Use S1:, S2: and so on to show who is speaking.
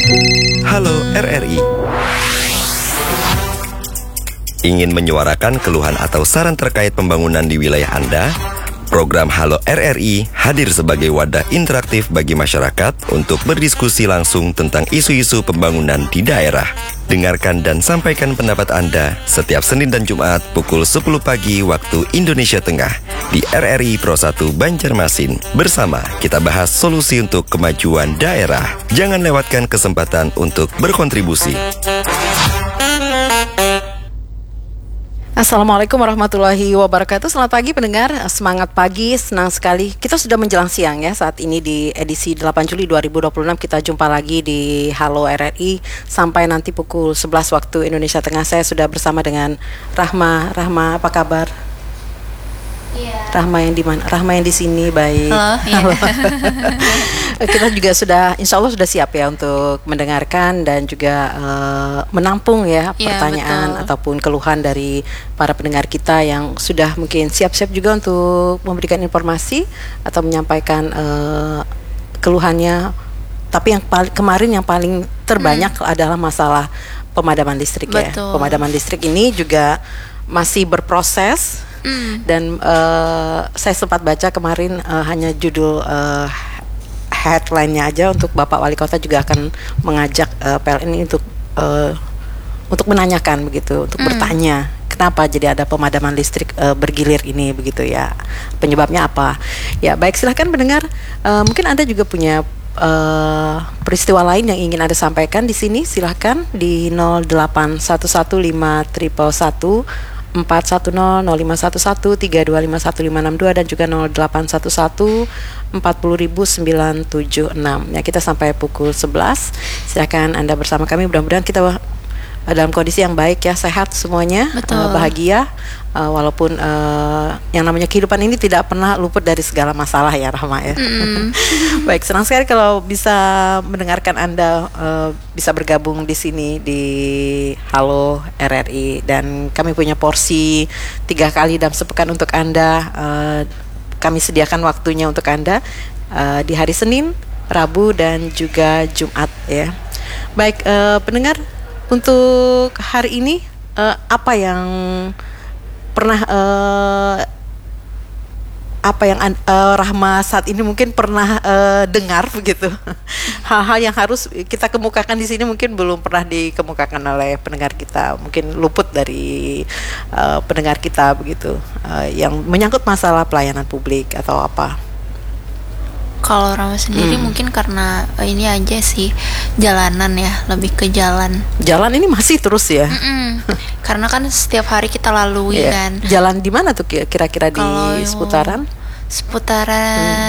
S1: Halo RRI. Ingin menyuarakan keluhan atau saran terkait pembangunan di wilayah Anda? Program Halo RRI hadir sebagai wadah interaktif bagi masyarakat untuk berdiskusi langsung tentang isu-isu pembangunan di daerah. Dengarkan dan sampaikan pendapat Anda setiap Senin dan Jumat pukul 10 pagi waktu Indonesia Tengah di RRI Pro 1 Banjarmasin. Bersama kita bahas solusi untuk kemajuan daerah. Jangan lewatkan kesempatan untuk berkontribusi.
S2: Assalamualaikum warahmatullahi wabarakatuh. Selamat pagi pendengar, semangat pagi, senang sekali. Kita sudah menjelang siang ya saat ini di edisi 8 Juli 2026. Kita jumpa lagi di Halo RRI sampai nanti pukul 11 waktu Indonesia Tengah. Saya sudah bersama dengan Rahma. Rahma, apa kabar?
S3: Iya.
S2: Rahma yang di mana? Rahma yang di sini, baik.
S3: Halo.
S2: Halo. Kita juga sudah, insya Allah sudah siap ya untuk mendengarkan dan juga menampung ya pertanyaan
S3: betul.
S2: ataupun keluhan dari para pendengar kita yang sudah mungkin siap-siap juga untuk memberikan informasi atau menyampaikan keluhannya. Tapi yang kemarin yang paling terbanyak adalah masalah pemadaman listrik.
S3: Betul.
S2: Ya. Pemadaman listrik ini juga masih berproses. Dan saya sempat baca kemarin hanya judul headline-nya aja untuk Bapak Wali Kota juga akan mengajak PLN ini untuk menanyakan begitu, untuk bertanya kenapa jadi ada pemadaman listrik bergilir ini begitu ya, penyebabnya apa ya. Baik, silahkan pendengar, mungkin Anda juga punya peristiwa lain yang ingin Anda sampaikan di sini, silahkan di 08115111 410 0511 3251562 dan juga 0811 40976. Ya, kita sampai pukul 11. Silakan Anda bersama kami. Mudah-mudahan kita dalam kondisi yang baik ya, sehat semuanya, bahagia, walaupun yang namanya kehidupan ini tidak pernah luput dari segala masalah ya Rahma ya. Baik, senang sekali kalau bisa mendengarkan Anda bisa bergabung di sini di Halo RRI, dan kami punya porsi 3 kali dalam sepekan untuk Anda. Kami sediakan waktunya untuk Anda di hari Senin, Rabu dan juga Jumat ya. Baik, pendengar, untuk hari ini apa yang pernah Rahma saat ini mungkin pernah dengar begitu, hal-hal yang harus kita kemukakan di sini mungkin belum pernah dikemukakan oleh pendengar kita, mungkin luput dari pendengar kita begitu, yang menyangkut masalah pelayanan publik atau apa.
S3: Kalau Rama sendiri mungkin karena ini aja sih, jalanan ya, lebih ke jalan.
S2: Jalan ini masih terus ya.
S3: Karena kan setiap hari kita lalui kan.
S2: Jalan di mana tuh kira-kira di
S3: Kalau
S2: seputaran?
S3: Seputaran